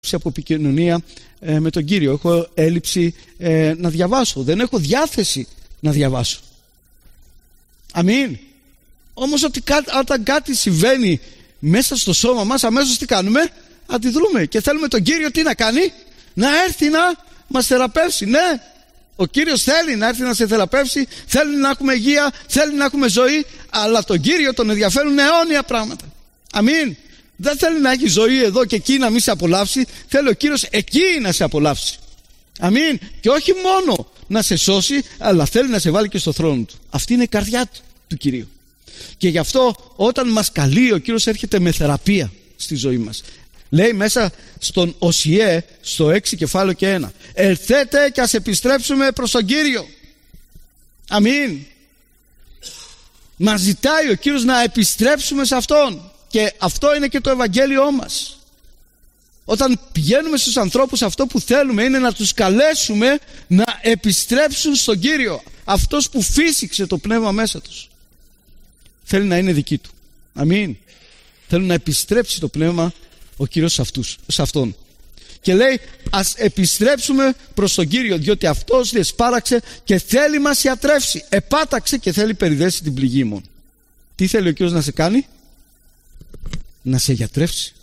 από επικοινωνία με τον Κύριο. Έχω έλλειψη να διαβάσω. Δεν έχω διάθεση να διαβάσω. Αμήν. Όμως όταν κάτι συμβαίνει μέσα στο σώμα μας, αμέσως τι κάνουμε? Αντιδρούμε και θέλουμε τον Κύριο τι να κάνει? Να έρθει να μας θεραπεύσει. Ναι, ο Κύριος θέλει να έρθει να σε θεραπεύσει, θέλει να έχουμε υγεία, θέλει να έχουμε ζωή, αλλά τον Κύριο τον ενδιαφέρουν αιώνια πράγματα. Αμήν. Δεν θέλει να έχει ζωή εδώ και εκεί να μην σε απολαύσει, θέλει ο Κύριος εκεί να σε απολαύσει. Αμήν. Και όχι μόνο να σε σώσει, αλλά θέλει να σε βάλει και στο θρόνο του. Αυτή είναι η καρδιά του Κυρίου. Και γι' αυτό όταν μας καλεί, ο Κύριος έρχεται με θεραπεία στη ζωή μας. Λέει μέσα στον Οσιέ, στο 6 κεφάλαιο και 1, ελθέτε και ας επιστρέψουμε προς τον Κύριο. Αμήν. Μας ζητάει ο Κύριος να επιστρέψουμε σε Αυτόν. Και αυτό είναι και το Ευαγγέλιό μας. Όταν πηγαίνουμε στους ανθρώπους, αυτό που θέλουμε είναι να τους καλέσουμε να επιστρέψουν στον Κύριο. Αυτός που φύσηξε το πνεύμα μέσα τους θέλει να είναι δική του. Αμήν. Θέλει να επιστρέψει το πνεύμα ο Κύριος σε αυτόν. Και λέει ας επιστρέψουμε προς τον Κύριο, διότι αυτός διεσπάραξε και θέλει μας ιατρεύσει. Επάταξε και θέλει περιδέσει την πληγή μου. Τι θέλει ο Κύριος να σε κάνει? Να σε γιατρεύσει.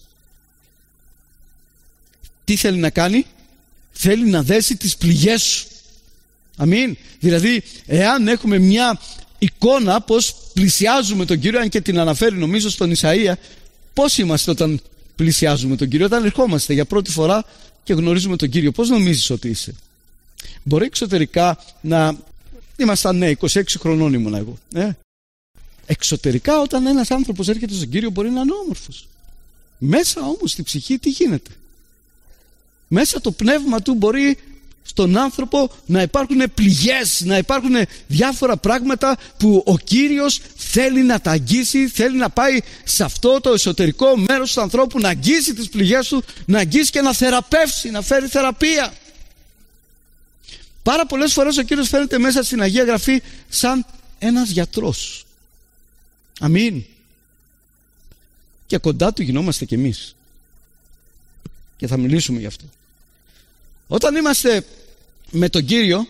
Τι θέλει να κάνει? Θέλει να δέσει τις πληγές σου. Αμήν. Δηλαδή εάν έχουμε μια εικόνα πως πλησιάζουμε τον Κύριο, αν και την αναφέρει νομίζω στον Ισαΐα, πώς είμαστε όταν πλησιάζουμε τον Κύριο? Όταν ερχόμαστε για πρώτη φορά και γνωρίζουμε τον Κύριο, πώς νομίζεις ότι είσαι? Μπορεί εξωτερικά να ήμασταν, ναι, 26 χρονών ήμουν εγώ, εξωτερικά όταν ένας άνθρωπος έρχεται στον Κύριο μπορεί να είναι όμορφος. Μέσα όμως στη ψυχή τι γίνεται? Μέσα το πνεύμα του μπορεί στον άνθρωπο να υπάρχουν πληγές, να υπάρχουν διάφορα πράγματα που ο Κύριος θέλει να τα αγγίσει, θέλει να πάει σε αυτό το εσωτερικό μέρος του ανθρώπου, να αγγίσει τις πληγές του, να αγγίσει και να θεραπεύσει, να φέρει θεραπεία. Πάρα πολλές φορές ο Κύριος φαίνεται μέσα στην Αγία Γραφή σαν ένας γιατρός. Αμήν. Και κοντά του γινόμαστε κι εμείς. Και θα μιλήσουμε γι' αυτό. Όταν είμαστε με τον Κύριο,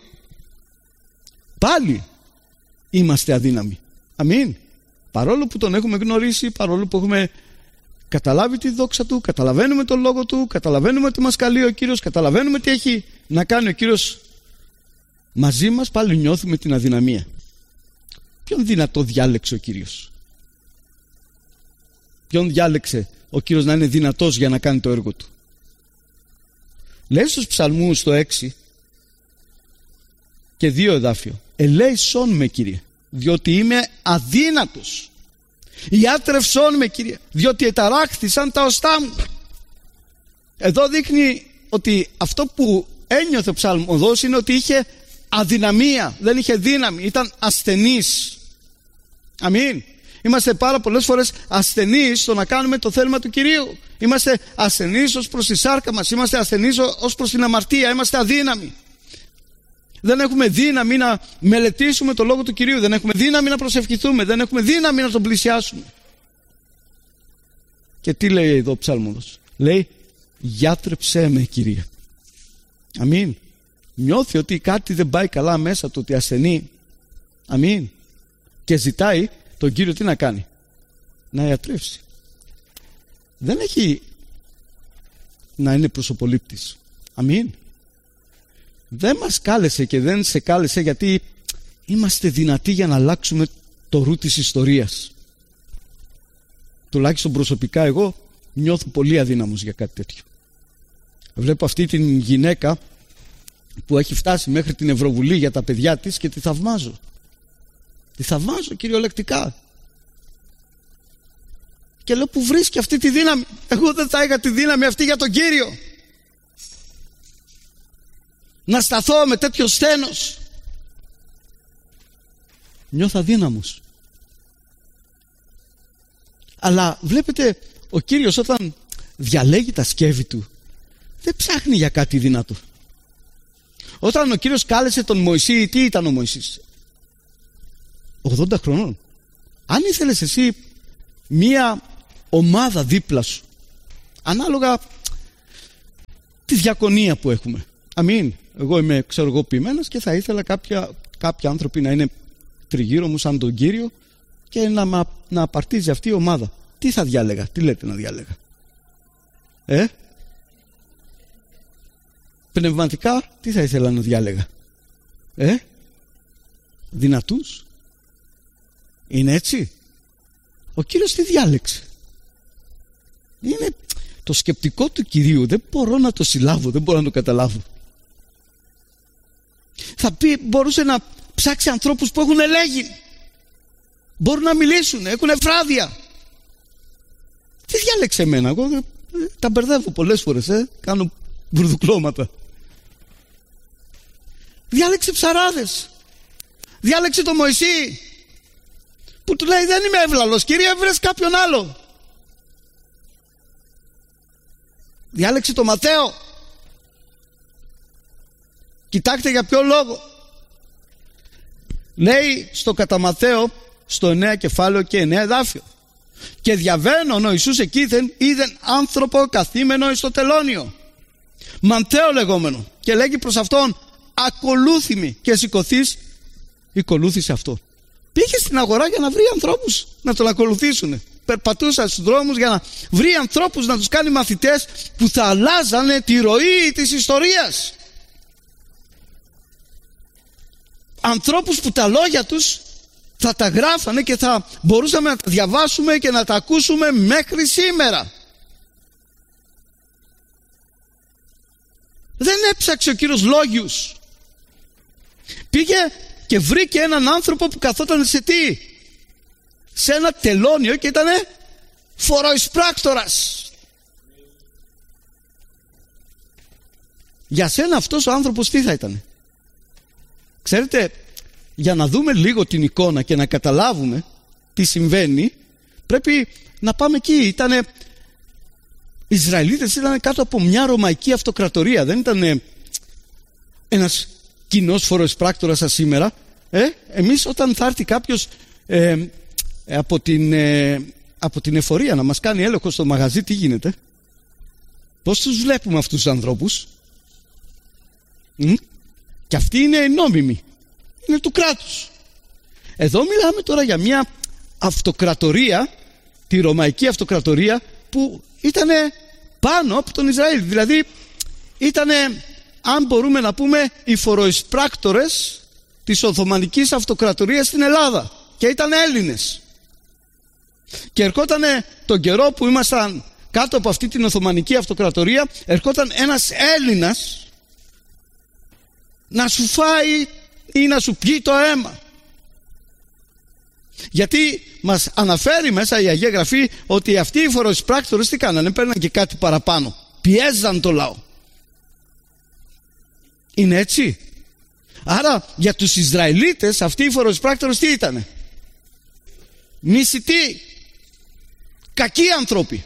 πάλι είμαστε αδύναμοι. Αμήν. Παρόλο που τον έχουμε γνωρίσει, παρόλο που έχουμε καταλάβει τη δόξα του, καταλαβαίνουμε τον λόγο του, καταλαβαίνουμε ότι μας καλεί ο Κύριος, καταλαβαίνουμε τι έχει να κάνει ο Κύριος μαζί μας, πάλι νιώθουμε την αδυναμία. Ποιον δυνατό διάλεξε ο Κύριος? Ποιον διάλεξε ο Κύριος να είναι δυνατός για να κάνει το έργο του? Λέει στους ψαλμούς το 6 και 2 εδάφιο, ελέησόν με Κύριε, διότι είμαι αδύνατος. Ιάτρευσόν με Κύριε, διότι εταράχθησαν τα οστά μου. Εδώ δείχνει ότι αυτό που ένιωθε ο ψαλμοδός είναι ότι είχε αδυναμία, δεν είχε δύναμη, ήταν ασθενής. Αμήν. Είμαστε πάρα πολλές φορές ασθενείς στο να κάνουμε το θέλημα του Κυρίου. Είμαστε ασθενείς ως προς τη σάρκα μας, είμαστε ασθενείς ως προς την αμαρτία, είμαστε αδύναμοι. Δεν έχουμε δύναμη να μελετήσουμε το λόγο του Κυρίου, δεν έχουμε δύναμη να προσευχηθούμε, δεν έχουμε δύναμη να τον πλησιάσουμε. Και τι λέει εδώ ο ψαλμόδος? Λέει γιάτρεψέ με Κύριε. Αμήν. Νιώθει ότι κάτι δεν πάει καλά μέσα του, ότι ασθενεί. Αμήν. Και ζητάει τον Κύριο τι να κάνει? Να ιατρεύσει. Δεν έχει να είναι προσωπολήπτης. Αμήν. Δεν μας κάλεσε και δεν σε κάλεσε γιατί είμαστε δυνατοί για να αλλάξουμε το ρου της ιστορίας. Τουλάχιστον προσωπικά εγώ νιώθω πολύ αδύναμος για κάτι τέτοιο. Βλέπω αυτή την γυναίκα που έχει φτάσει μέχρι την Ευρωβουλή για τα παιδιά της και τη θαυμάζω. Τη θαυμάζω κυριολεκτικά. Και λέω, που βρίσκει αυτή τη δύναμη? Εγώ δεν θα είχα τη δύναμη αυτή για τον Κύριο. Να σταθώ με τέτοιο σθένος. Νιώθω αδύναμος. Αλλά βλέπετε, ο Κύριος όταν διαλέγει τα σκεύη του δεν ψάχνει για κάτι δυνατό. Όταν ο Κύριος κάλεσε τον Μωυσή, τι ήταν ο Μωυσής? 80 χρονών. Αν ήθελες εσύ μία ομάδα δίπλα σου, ανάλογα διακονία που έχουμε. Αμήν. Εγώ είμαι ποιημένος και θα ήθελα κάποιοι άνθρωποι να είναι τριγύρω μου σαν τον Κύριο και να απαρτίζει αυτή η ομάδα. Τι θα διάλεγα, τι λέτε να διάλεγα? Πνευματικά τι θα ήθελα να διάλεγα? Δυνατούς? Είναι έτσι? Ο Κύριος τι διάλεξε? Είναι το σκεπτικό του Κυρίου, δεν μπορώ να το συλλάβω, δεν μπορώ να το καταλάβω. Θα πει, μπορούσε να ψάξει ανθρώπους που έχουν ελέγει, μπορούν να μιλήσουν, έχουν φράδια. Τι διάλεξε εμένα? Εγώ τα μπερδεύω πολλές φορές, κάνω μπουρδουκλώματα. Διάλεξε ψαράδες, διάλεξε τον Μωυσή που του λέει, δεν είμαι εύλαλος, Κύριε, βρες κάποιον άλλο. Διάλεξε τον Ματθαίο. Κοιτάξτε για ποιο λόγο. Λέει στο κατά Ματθαίο, στο 9 κεφάλαιο και 9 εδάφιο, και διαβαίνον ο Ιησούς εκείθεν είδεν άνθρωπο καθήμενο εις το τελώνιο, Ματθαίο λεγόμενο, και λέγει προς αυτόν, ακολούθη με, και σηκωθείς ακολούθησε αυτό. Πήγε στην αγορά για να βρει ανθρώπους να τον ακολουθήσουν. Περπατούσε στους δρόμους για να βρει ανθρώπους να τους κάνει μαθητές που θα αλλάζανε τη ροή της ιστορίας. Ανθρώπους που τα λόγια τους θα τα γράφανε και θα μπορούσαμε να τα διαβάσουμε και να τα ακούσουμε μέχρι σήμερα. Δεν έψαξε ο Κύριος λόγιους. Πήγε και βρήκε έναν άνθρωπο που καθόταν σε τι? Σε ένα τελώνιο και ήτανε φοροεισπράκτορας. Για σένα αυτός ο άνθρωπος τι θα ήτανε? Ξέρετε, για να δούμε λίγο την εικόνα και να καταλάβουμε τι συμβαίνει, πρέπει να πάμε εκεί. Οι Ισραηλίτες ήταν κάτω από μια ρωμαϊκή αυτοκρατορία. Δεν ήταν ένας κοινός φοροεισπράκτορας σαν σήμερα. Εμείς όταν θα έρθει κάποιος από την εφορία να μας κάνει έλεγχο στο μαγαζί, τι γίνεται? Πώς τους βλέπουμε αυτούς τους ανθρώπους? Και αυτοί είναι νόμιμοι, είναι του κράτους. Εδώ μιλάμε τώρα για μια αυτοκρατορία, τη ρωμαϊκή αυτοκρατορία, που ήταν πάνω από τον Ισραήλ. Δηλαδή ήταν, αν μπορούμε να πούμε, οι φοροεισπράκτορες της Οθωμανικής αυτοκρατορίας στην Ελλάδα, και ήταν Έλληνες. Και ερχόταν τον καιρό που ήμασταν κάτω από αυτή την Οθωμανική αυτοκρατορία, ερχόταν ένας Έλληνας να σου φάει ή να σου πιει το αίμα. Γιατί μας αναφέρει μέσα η Αγία Γραφή ότι αυτοί οι φοροεισπράκτορες τι κάνανε? Παίρναν και κάτι παραπάνω, πιέζαν το λαό. Είναι έτσι? Άρα για τους Ισραηλίτες αυτοί οι φοροεισπράκτορες τι ήτανε? Μισητοί, κακοί άνθρωποι.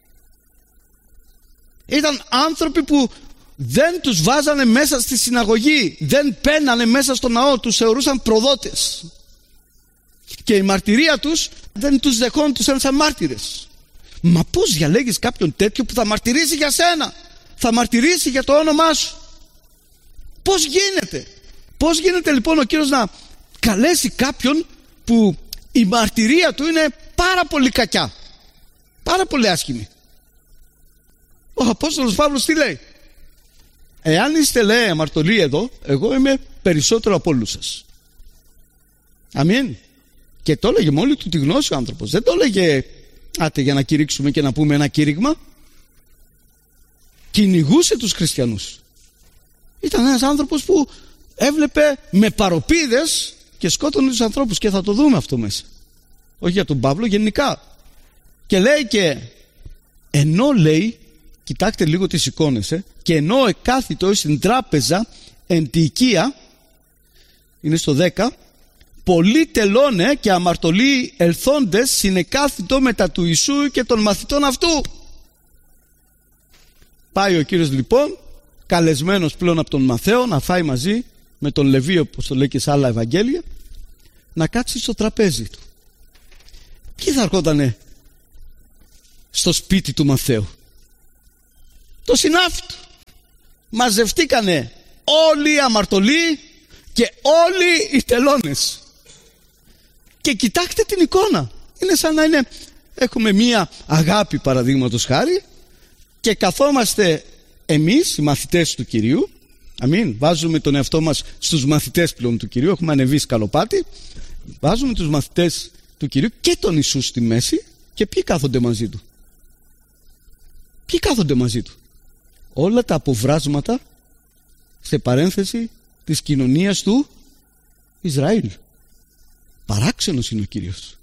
Ήταν άνθρωποι που δεν τους βάζανε μέσα στη συναγωγή, δεν μπαίνανε μέσα στο ναό, τους θεωρούσαν προδότες. Και η μαρτυρία τους δεν τους δεχόντουσαν σαν μάρτυρες. Μα πώς διαλέγεις κάποιον τέτοιο που θα μαρτυρήσει για σένα, θα μαρτυρήσει για το όνομά σου? Πώς γίνεται? Πώς γίνεται λοιπόν ο Κύριος να καλέσει κάποιον που η μαρτυρία του είναι πάρα πολύ κακιά, πάρα πολύ άσχημη? Ο Απόστολος Παύλος τι λέει? Εάν είστε, λέει, αμαρτωλοί εδώ, εγώ είμαι περισσότερο από όλους σας. Αμήν. Και το έλεγε με όλη του τη γνώση ο άνθρωπος. Δεν το έλεγε για να κηρύξουμε και να πούμε ένα κήρυγμα. Κυνηγούσε τους χριστιανούς. Ήταν ένας άνθρωπος που έβλεπε με παροπίδες και σκότωνε τους ανθρώπους, και θα το δούμε αυτό μέσα. Όχι για τον Παύλο, γενικά. Και λέει, και ενώ λέει, κοιτάξτε λίγο τις εικόνες, και ενώ εκάθιτο στην τράπεζα εν τη οικία, είναι στο 10, πολλοί τελώνε και αμαρτωλοί ελθόντες συνεκάθιτο μετά του Ιησού και των μαθητών αυτού. Πάει ο Κύριος λοιπόν, καλεσμένος πλέον από τον Ματθαίο, να φάει μαζί με τον Λεβί, όπως το λέει και σε άλλα Ευαγγέλια, να κάτσει στο τραπέζι του. Ποιοι θα έρχοντανε στο σπίτι του Ματθαίου? Το συνάφι του. μαζευτήκανε όλοι οι αμαρτωλοί και όλοι οι τελώνες. Και κοιτάξτε την εικόνα. Είναι σαν να έχουμε μία αγάπη, παραδείγματος χάρη, και καθόμαστε εμείς οι μαθητές του Κυρίου. Αμήν. Βάζουμε τον εαυτό μας στους μαθητές πλέον του Κυρίου. Έχουμε ανεβεί σκαλοπάτι. Βάζουμε τους μαθητές του Κυρίου και τον Ιησού στη μέση. Και ποιοι κάθονται μαζί του? Ποιοι κάθονται μαζί του? Όλα τα αποβράσματα, σε παρένθεση, της κοινωνίας του Ισραήλ. Παράξενος είναι ο Κύριος.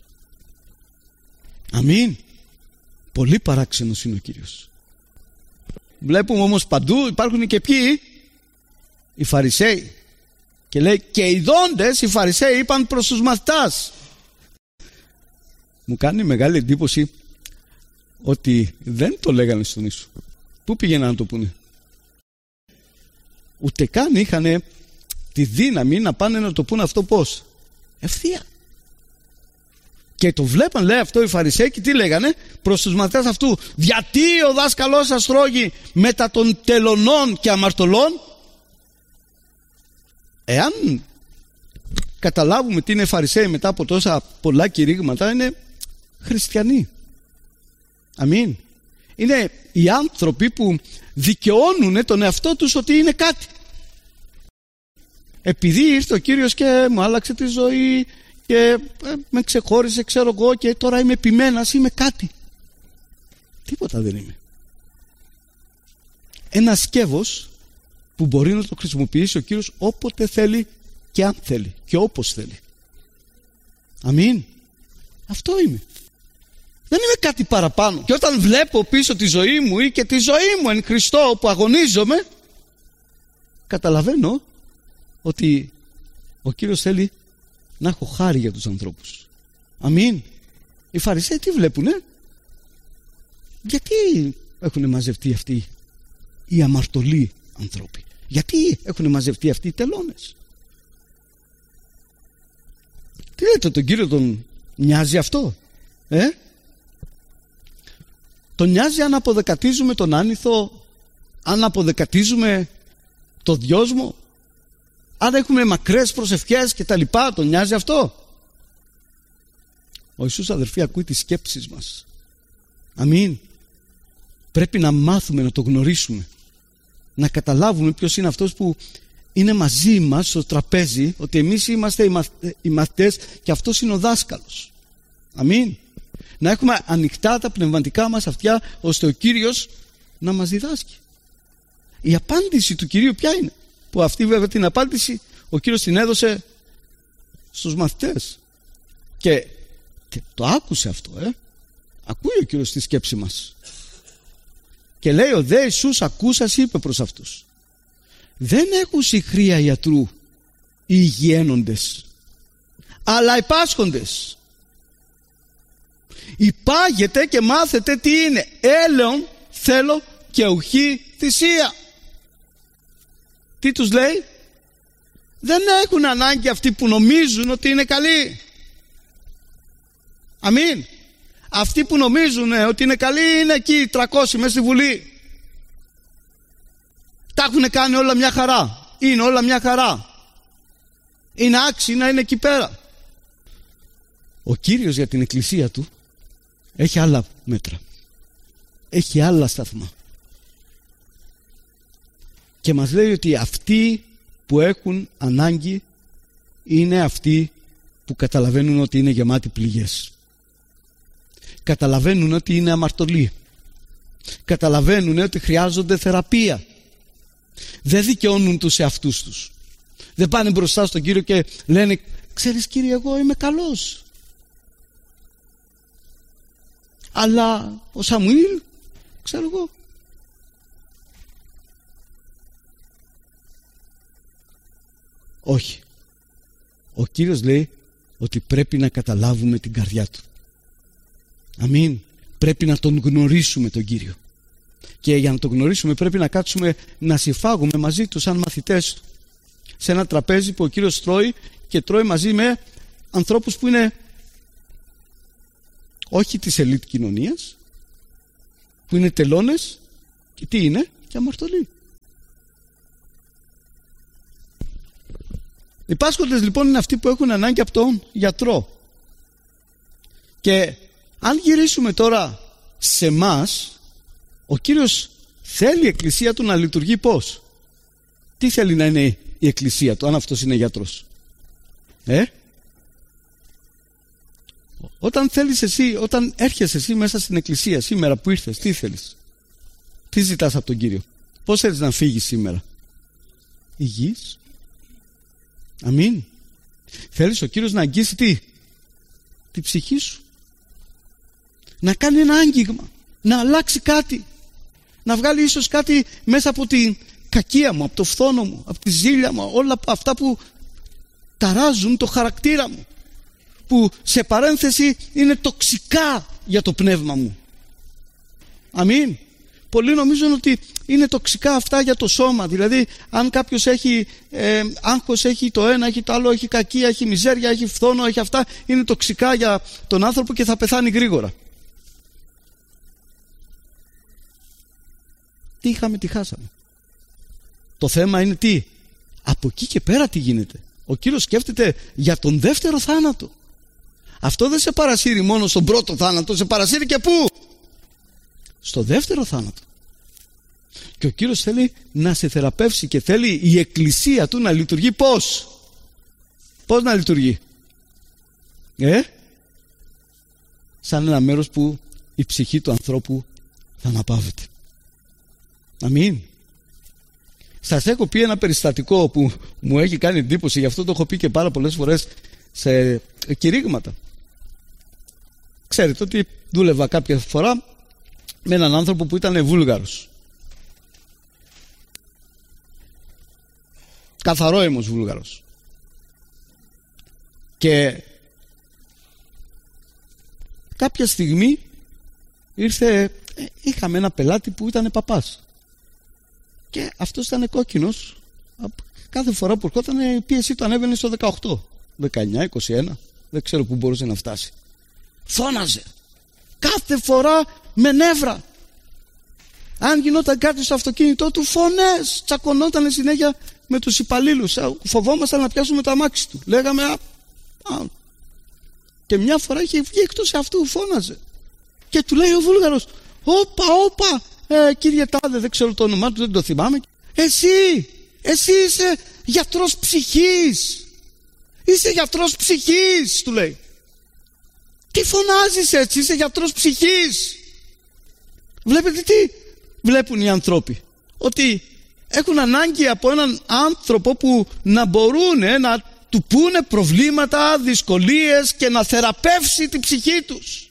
Αμήν. Πολύ παράξενος είναι ο Κύριος. Βλέπουμε όμως παντού υπάρχουν και ποιοι? Οι Φαρισαίοι. Και λέει, και οι δόντες, οι Φαρισαίοι, είπαν προς τους μαθητάς. Μου κάνει μεγάλη εντύπωση ότι δεν το λέγανε στον Ιησού. Πού πήγαιναν να το πούνε? Ούτε καν είχαν τη δύναμη να πάνε να το πούνε αυτό πώς? Ευθεία. Και το βλέπαν, λέει, αυτό οι Φαρισαίοι, και τι λέγανε προς τους μαθητές αυτού? Γιατί ο δάσκαλός σας τρώγει μετά των τελωνών και αμαρτωλών? Εάν καταλάβουμε τι είναι Φαρισαίοι μετά από τόσα πολλά κηρύγματα, είναι χριστιανοί. Αμήν. Είναι οι άνθρωποι που δικαιώνουν τον εαυτό τους ότι είναι κάτι. Επειδή ήρθε ο Κύριος και μου άλλαξε τη ζωή και με ξεχώρισε, ξέρω εγώ, και τώρα είμαι επιμένας, είμαι κάτι. Τίποτα δεν είμαι. Ένα σκεύος που μπορεί να το χρησιμοποιήσει ο Κύριος όποτε θέλει και αν θέλει και όπως θέλει. Αμήν. Αυτό είμαι. Δεν είμαι κάτι παραπάνω. Και όταν βλέπω πίσω τη ζωή μου ή και τη ζωή μου εν Χριστώ που αγωνίζομαι, καταλαβαίνω ότι ο Κύριος θέλει να έχω χάρη για τους ανθρώπους. Αμήν. Οι Φαρισαίοι τι βλέπουνε? Γιατί έχουν μαζευτεί αυτοί οι αμαρτωλοί άνθρωποι? Γιατί έχουν μαζευτεί αυτοί οι τελώνες? Τι λέτε, τον Κύριο τον νοιάζει αυτό? Τον νοιάζει αν αποδεκατίζουμε τον άνηθο, αν αποδεκατίζουμε το δυόσμο, αν έχουμε μακρές προσευχές και τα λοιπά? Τον νοιάζει αυτό? Ο Ιησούς, αδερφοί, ακούει τις σκέψεις μας. Αμήν. Πρέπει να μάθουμε να το γνωρίσουμε, να καταλάβουμε ποιος είναι αυτός που είναι μαζί μας στο τραπέζι, ότι εμείς είμαστε οι μαθητές και αυτός είναι ο δάσκαλος. Αμήν. Να έχουμε ανοιχτά τα πνευματικά μας αυτιά, ώστε ο Κύριος να μας διδάσκει. Η απάντηση του Κυρίου ποια είναι? Που αυτή βέβαια την απάντηση ο Κύριος την έδωσε στους μαθητές. Και το άκουσε αυτό. Ακούει ο Κύριος τη σκέψη μας. Και λέει, ο δε Ιησούς ακούσας είπε προς αυτούς, δεν έχουν σιχρία ιατρού οι υγιαίνοντες, αλλά οι πάσχοντες. Υπάγετε και μάθετε τι είναι έλεον θέλω και ουχή θυσία. Τι τους λέει? Δεν έχουν ανάγκη αυτοί που νομίζουν ότι είναι καλοί. Αμήν. Αυτοί που νομίζουν ότι είναι καλοί είναι εκεί 300 μέσα στη Βουλή. Τα έχουν κάνει όλα μια χαρά. Είναι όλα μια χαρά. Είναι άξιοι να είναι εκεί πέρα. Ο Κύριος για την εκκλησία του έχει άλλα μέτρα. Έχει άλλα σταθμά. Και μας λέει ότι αυτοί που έχουν ανάγκη είναι αυτοί που καταλαβαίνουν ότι είναι γεμάτοι πληγές. Καταλαβαίνουν ότι είναι αμαρτωλοί. Καταλαβαίνουν ότι χρειάζονται θεραπεία. Δεν δικαιώνουν τους εαυτούς τους. Δεν πάνε μπροστά στον Κύριο και λένε, ξέρεις Κύριε, εγώ είμαι καλός, αλλά ο Σαμουήλ, ξέρω εγώ. Όχι. Ο Κύριος λέει ότι πρέπει να καταλάβουμε την καρδιά του. Αμήν. Πρέπει να τον γνωρίσουμε τον Κύριο. Και για να τον γνωρίσουμε πρέπει να κάτσουμε να συφάγουμε μαζί του σαν μαθητές του. Σε ένα τραπέζι που ο Κύριος τρώει, και τρώει μαζί με ανθρώπους που είναι όχι της ελίτ κοινωνίας, που είναι τελώνες και τι είναι? Και αμαρτωλοί. Οι πάσχοντες λοιπόν είναι αυτοί που έχουν ανάγκη από τον γιατρό. Και αν γυρίσουμε τώρα σε εμάς, ο Κύριος θέλει η εκκλησία του να λειτουργεί πώς? Τι θέλει να είναι η εκκλησία του, αν αυτός είναι γιατρός? Όταν θέλεις εσύ, όταν έρχεσαι εσύ μέσα στην εκκλησία σήμερα που ήρθες, τι θέλεις? Τι ζητάς από τον Κύριο? Πώς θέλεις να φύγεις σήμερα? Υγιής? Αμήν. Θέλεις ο Κύριος να αγγίσει τι? Τη ψυχή σου. Να κάνει ένα άγγιγμα, να αλλάξει κάτι, να βγάλει ίσως κάτι μέσα από την κακία μου, από το φθόνο μου, από τη ζήλια μου, όλα αυτά που ταράζουν το χαρακτήρα μου, που σε παρένθεση είναι τοξικά για το πνεύμα μου. Αμήν. Πολλοί νομίζουν ότι είναι τοξικά αυτά για το σώμα. Δηλαδή αν κάποιος έχει άγχος, έχει το ένα, έχει το άλλο, έχει κακία, έχει μιζέρια, έχει φθόνο, έχει αυτά, είναι τοξικά για τον άνθρωπο και θα πεθάνει γρήγορα. Τι είχαμε, τι χάσαμε. Το θέμα είναι τι? Από εκεί και πέρα τι γίνεται? Ο Κύριος σκέφτεται για τον δεύτερο θάνατο. Αυτό δεν σε παρασύρει μόνο στον πρώτο θάνατο, σε παρασύρει και πού? Στο δεύτερο θάνατο. Και ο Κύριος θέλει να σε θεραπεύσει και θέλει η εκκλησία του να λειτουργεί πώς? Πώς να λειτουργεί? Σαν ένα μέρος που η ψυχή του ανθρώπου θα αναπαύεται. Αμήν. Σας έχω πει ένα περιστατικό που μου έχει κάνει εντύπωση, γι' αυτό το έχω πει και πάρα πολλές φορές σε κηρύγματα. Ξέρετε ότι δούλευα κάποια φορά με έναν άνθρωπο που ήταν Βούλγαρος. Καθαρόαιμος Βούλγαρος. Και κάποια στιγμή είχαμε ένα πελάτη που ήταν παπάς. Και αυτός ήταν κόκκινος. Κάθε φορά που ερχόταν η πίεση του ανέβαινε στο 18, 19, 21. Δεν ξέρω πού μπορούσε να φτάσει. Φώναζε. Κάθε φορά με νεύρα. Αν γινόταν κάτι στο αυτοκίνητό του, φωνές. Τσακωνόταν συνέχεια με τους υπαλλήλους. Φοβόμασταν να πιάσουμε το αμάξι του. Λέγαμε Και μια φορά είχε βγει εκτός αυτού, φώναζε. Και του λέει ο Βούλγαρος, όπα, κύριε Τάδε, δεν ξέρω το όνομά του, δεν το θυμάμαι. Εσύ είσαι γιατρός ψυχής. Είσαι γιατρός ψυχής, του λέει. Τι φωνάζεις έτσι, είσαι γιατρός ψυχής. Βλέπετε τι βλέπουν οι άνθρωποι? Ότι έχουν ανάγκη από έναν άνθρωπο που να μπορούν να του πούνε προβλήματα, δυσκολίες και να θεραπεύσει την ψυχή τους.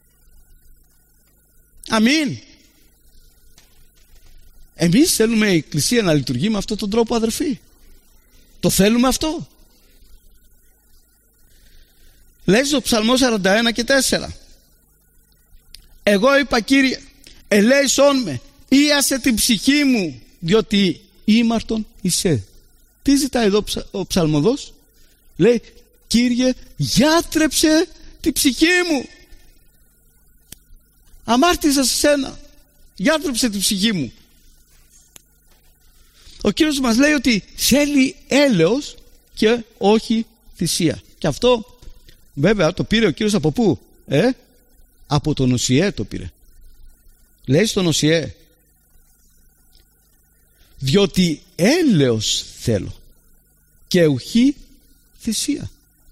Αμήν. Εμείς θέλουμε η Εκκλησία να λειτουργεί με αυτόν τον τρόπο, αδερφοί? Το θέλουμε αυτό? Λέει στο Ψαλμό 41 και 4, εγώ είπα, Κύριε, ελέησόν με, ίασε την ψυχή μου, διότι ήμαρτον εισέ. Τι ζητάει εδώ ο ψαλμοδός? Λέει, Κύριε, γιάτρεψε την ψυχή μου. Αμάρτησα σε σένα, γιάτρεψε την ψυχή μου. Ο Κύριος μας λέει ότι θέλει έλεος και όχι θυσία. Και αυτό βέβαια το πήρε ο Κύριος από πού? Από τον Οσιέ το πήρε. Λέει στον Οσιέ, διότι έλεος θέλω και ουχή θυσία,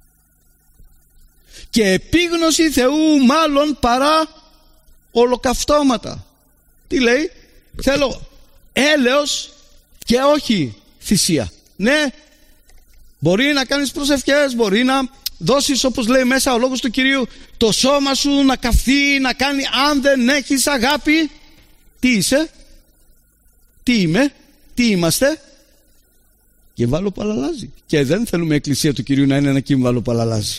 και επίγνωση Θεού μάλλον παρά ολοκαυτώματα. Τι λέει? Θέλω έλεος και όχι θυσία. Ναι, μπορεί να κάνεις προσευχές, μπορεί να δώσεις, όπως λέει μέσα ο λόγος του Κυρίου, το σώμα σου να καυθεί, να κάνει. Αν δεν έχεις αγάπη, τι είσαι? Τι είμαι? Τι είμαστε? Κύμβαλο που αλλάζει. Και δεν θέλουμε η Εκκλησία του Κυρίου να είναι ένα κύμβαλο που αλλάζει.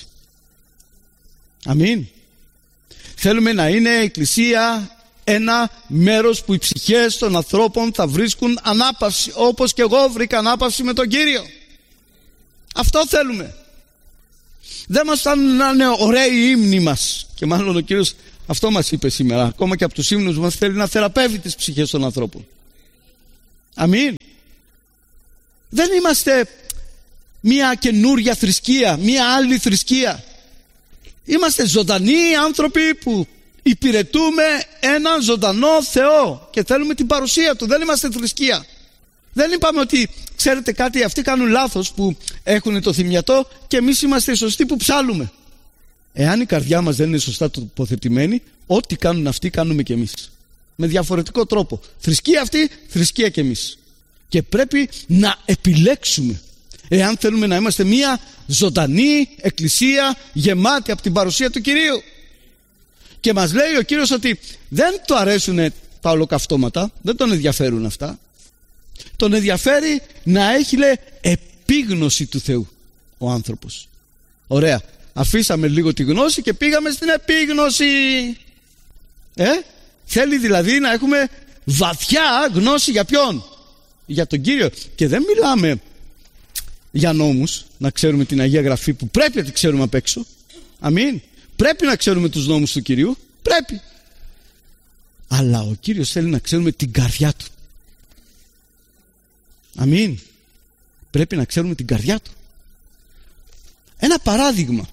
Αμήν. Θέλουμε να είναι η Εκκλησία ένα μέρος που οι ψυχές των ανθρώπων θα βρίσκουν ανάπαυση, όπως και εγώ βρήκα ανάπαυση με τον Κύριο. Αυτό θέλουμε. Δεν μας φτάνουν να είναι ωραίοι οι ύμνοι μας. Και μάλλον ο Κύριος αυτό μας είπε σήμερα. Ακόμα και από τους ύμνους μας θέλει να θεραπεύει τις ψυχές των ανθρώπων. Αμήν. Δεν είμαστε μία καινούρια θρησκεία, μία άλλη θρησκεία. Είμαστε ζωντανοί άνθρωποι που υπηρετούμε έναν ζωντανό Θεό και θέλουμε την παρουσία Του. Δεν είμαστε θρησκεία. Δεν είπαμε ότι, ξέρετε κάτι, αυτοί κάνουν λάθος που έχουν το θυμιατό και εμείς είμαστε οι σωστοί που ψάλουμε. Εάν η καρδιά μας δεν είναι σωστά τοποθετημένη, ό,τι κάνουν αυτοί κάνουμε και εμείς. Με διαφορετικό τρόπο. Θρησκεία αυτή, θρησκεία και εμείς. Και πρέπει να επιλέξουμε. Εάν θέλουμε να είμαστε μια ζωντανή εκκλησία γεμάτη από την παρουσία του Κυρίου. Και μας λέει ο Κύριος ότι δεν του αρέσουν τα ολοκαυτώματα, δεν τον ενδιαφέρουν αυτά. Τον ενδιαφέρει να έχει, λέει, επίγνωση του Θεού ο άνθρωπος. Ωραία. Αφήσαμε λίγο τη γνώση και πήγαμε στην επίγνωση. Θέλει δηλαδή να έχουμε βαθιά γνώση για ποιον? Για τον Κύριο. Και δεν μιλάμε για νόμους, να ξέρουμε την Αγία Γραφή που πρέπει να τη ξέρουμε απ' έξω. Αμήν. Πρέπει να ξέρουμε τους νόμους του Κυρίου. Πρέπει. Αλλά ο Κύριος θέλει να ξέρουμε την καρδιά Του. Αμήν. Πρέπει να ξέρουμε την καρδιά Του. Ένα παράδειγμα.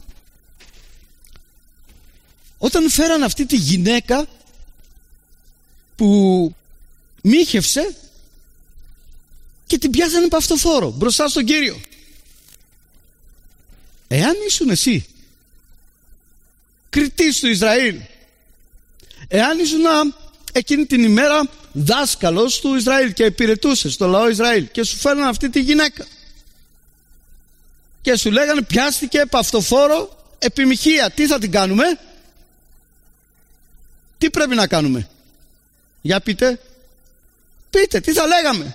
Όταν φέραν αυτή τη γυναίκα που μύχευσε και την πιάσανε παυτοφόρο μπροστά στον Κύριο. Εάν ήσουν εσύ κριτής του Ισραήλ, εάν ήσουν εκείνη την ημέρα δάσκαλος του Ισραήλ και υπηρετούσες το λαό Ισραήλ και σου φέρναν αυτή τη γυναίκα και σου λέγανε πιάστηκε παυτοφόρο επιμοιχεία, τι θα την κάνουμε? Τι πρέπει να κάνουμε? Για πείτε τι θα λέγαμε?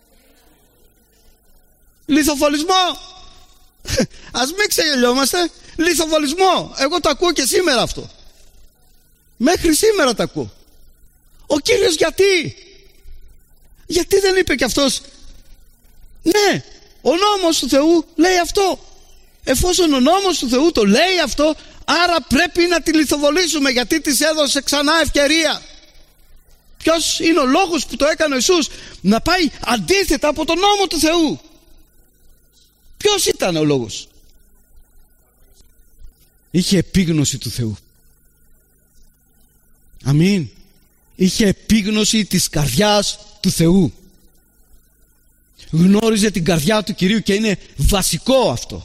Λιθοβολισμό. Ας μην ξεγελιόμαστε. Λιθοβολισμό. Εγώ το ακούω και σήμερα αυτό. Μέχρι σήμερα το ακούω. Ο Κύριος γιατί δεν είπε κι αυτός? Ναι, ο νόμος του Θεού λέει αυτό. Εφόσον ο νόμος του Θεού το λέει αυτό, άρα πρέπει να τη λιθοβολήσουμε, γιατί της έδωσε ξανά ευκαιρία. Ποιος είναι ο λόγος που το έκανε ο Ιησούς? Να πάει αντίθετα από τον νόμο του Θεού. Ποιος ήταν ο λόγος? Είχε επίγνωση του Θεού. Αμήν. Είχε επίγνωση της καρδιάς του Θεού. Γνώριζε την καρδιά του Κυρίου και είναι βασικό αυτό.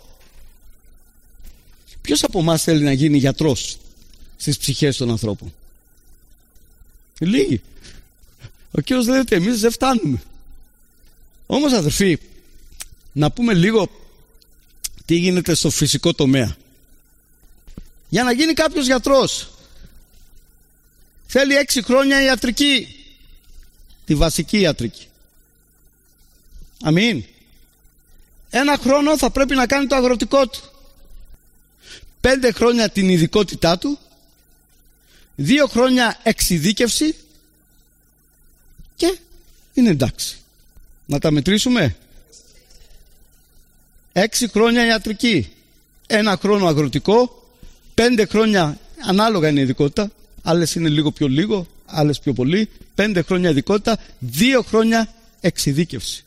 Ποιος από εμάς θέλει να γίνει γιατρός στις ψυχές των ανθρώπων? Λίγοι. Ο Κύριος λέει ότι εμείς δεν φτάνουμε. Όμως αδερφοί, να πούμε λίγο τι γίνεται στο φυσικό τομέα. Για να γίνει κάποιος γιατρός θέλει 6 χρόνια ιατρική, τη βασική ιατρική. Αμήν. 1 χρόνο θα πρέπει να κάνει το αγροτικό του, 5 χρόνια την ειδικότητά του, 2 χρόνια εξειδίκευση και είναι εντάξει. Να τα μετρήσουμε. 6 χρόνια ιατρική, 1 χρόνο αγροτικό, 5 χρόνια ανάλογα είναι η ειδικότητα, άλλες είναι λίγο, άλλες πιο πολύ, 5 χρόνια ειδικότητα, 2 χρόνια εξειδίκευση.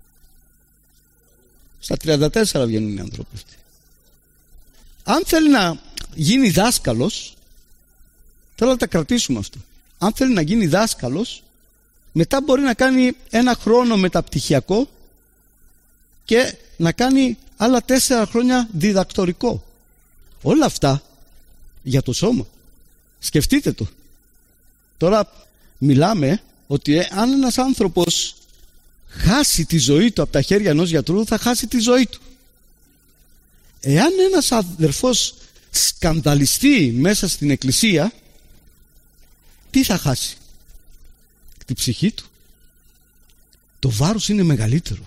Στα 34 βγαίνουν οι άνθρωποι αυτοί. Αν θέλει να γίνει δάσκαλος, θέλω να τα κρατήσουμε αυτό. Αν θέλει να γίνει δάσκαλος, μετά μπορεί να κάνει 1 χρόνο μεταπτυχιακό και να κάνει άλλα 4 χρόνια διδακτορικό. Όλα αυτά για το σώμα. Σκεφτείτε το. Τώρα μιλάμε ότι αν ένας άνθρωπος χάσει τη ζωή του από τα χέρια ενός γιατρού, θα χάσει τη ζωή του. Εάν ένας αδερφός σκανδαλιστεί μέσα στην εκκλησία, τι θα χάσει? Τη ψυχή του. Το βάρος είναι μεγαλύτερο.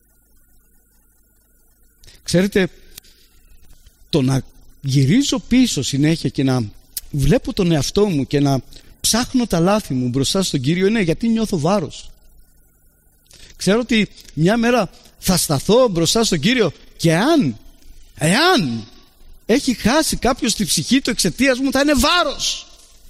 Ξέρετε, το να γυρίζω πίσω συνέχεια και να βλέπω τον εαυτό μου και να ψάχνω τα λάθη μου μπροστά στον Κύριο είναι γιατί νιώθω βάρος. Ξέρω ότι μια μέρα θα σταθώ μπροστά στον Κύριο και εάν έχει χάσει κάποιος τη ψυχή του εξαιτίας μου, θα είναι βάρος.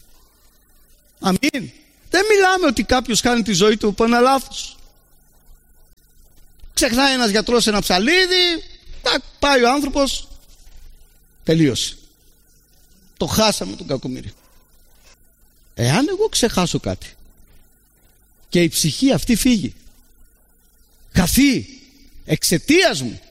Αμήν. Δεν μιλάμε ότι κάποιος χάνει τη ζωή του από ένα λάθος. Ξεχνάει ένας γιατρός ένα ψαλίδι, Πάει ο άνθρωπος, τελείωσε. Το χάσαμε τον κακομοίρη. Εάν εγώ ξεχάσω κάτι και η ψυχή αυτή φύγει, χαθεί εξαιτίας μου,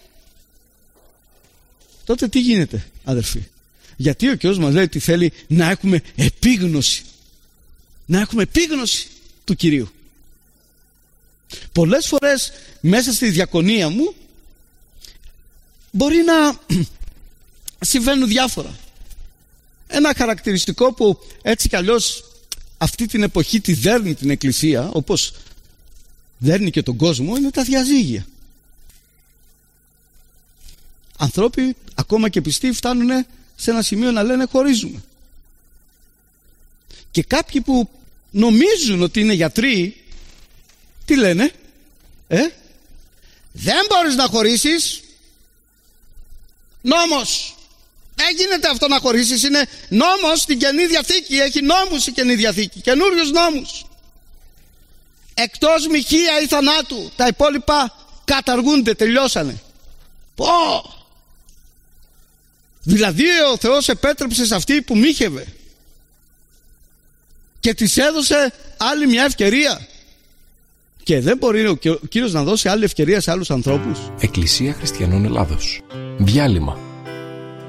τότε τι γίνεται, αδερφοί? Γιατί ο Κύριος μας λέει ότι θέλει να έχουμε επίγνωση. Να έχουμε επίγνωση του Κυρίου. Πολλές φορές μέσα στη διακονία μου μπορεί να συμβαίνουν διάφορα. Ένα χαρακτηριστικό που έτσι κι αλλιώς αυτή την εποχή τη δέρνει την Εκκλησία, όπως δέρνει και τον κόσμο, είναι τα διαζύγια. Ανθρώποι, ακόμα και πιστοί, φτάνουν σε ένα σημείο να λένε χωρίζουμε. Και κάποιοι που νομίζουν ότι είναι γιατροί, τι λένε? Δεν μπορείς να χωρίσεις. Νόμος. Δεν γίνεται αυτό να χωρίσεις. Είναι νόμος στην Καινή Διαθήκη. Έχει νόμους η Καινή Διαθήκη. Καινούριους νόμους. Εκτός μοιχεία ή θανάτου. Τα υπόλοιπα καταργούνται. Τελειώσανε. Πω! Δηλαδή ο Θεός επέτρεψε σε αυτή που μύχευε και της έδωσε άλλη μια ευκαιρία. Και δεν μπορεί ο Κύριος να δώσει άλλη ευκαιρία σε άλλους ανθρώπους. Εκκλησία Χριστιανών Ελλάδος. Διάλειμμα.